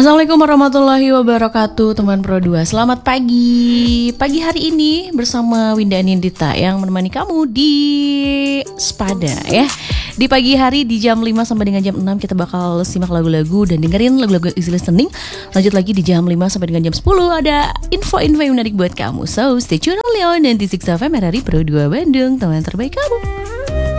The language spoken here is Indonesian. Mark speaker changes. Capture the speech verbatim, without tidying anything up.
Speaker 1: Assalamualaikum warahmatullahi wabarakatuh, teman Pro dua. Selamat pagi. Pagi hari ini bersama Winda Anindita yang menemani kamu di Spada ya. Di pagi hari di jam lima sampai dengan jam enam kita bakal simak lagu-lagu dan dengerin lagu-lagu easy listening. Lanjut lagi di jam lima sampai dengan jam sepuluh ada info-info yang menarik buat kamu. So, stay tune only on sembilan puluh enam F M R R I Pro dua Bandung, teman terbaik kamu.